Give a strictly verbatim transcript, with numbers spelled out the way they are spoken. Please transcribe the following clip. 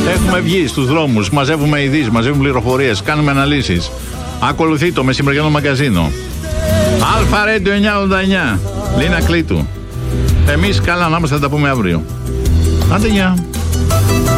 Έχουμε βγει στους δρόμους, μαζεύουμε ειδήσεις, μαζεύουμε πληροφορίες, κάνουμε αναλύσεις. Ακολουθεί το μεσημεριανό μαγκαζίνο. Αλφα Ρέντιο εννιακόσια ογδόντα εννιά. Λίνα Κλήτου. Εμείς καλά να είμαστε, θα τα πούμε αύριο. Άντε γεια.